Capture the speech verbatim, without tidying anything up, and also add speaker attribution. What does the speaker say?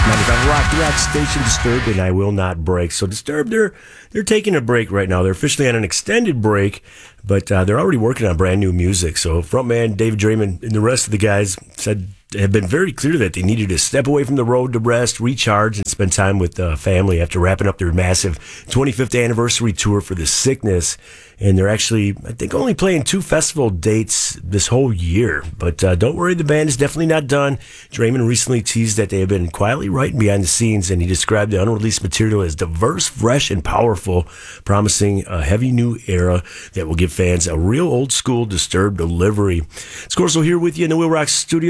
Speaker 1: ninety-five Rock, Rock Station, Disturbed, and I Will Not Break. So Disturbed, they're, they're taking a break right now. They're officially on an extended break, but uh, they're already working on brand new music. So frontman David Draymond and the rest of the guys said have been very clear that they needed to step away from the road to rest, recharge, and spend time with uh, family after wrapping up their massive twenty-fifth anniversary tour for The Sickness. And they're actually, I think, only playing two festival dates this whole year. But uh, don't worry, the band is definitely not done. Draymond recently teased that they have been quietly writing behind the scenes, and he described the unreleased material as diverse, fresh, and powerful, promising a heavy new era that will give fans a real old-school Disturbed delivery. Scorso here with you in the Wheel Rock studio.